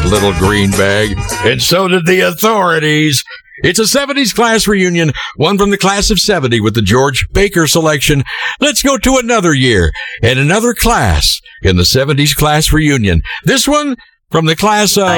little green bag. And so did the authorities. It's a 70s class reunion, one from the class of 70 with the George Baker selection. Let's go to another year and another class in the 70s class reunion. This one from the class of...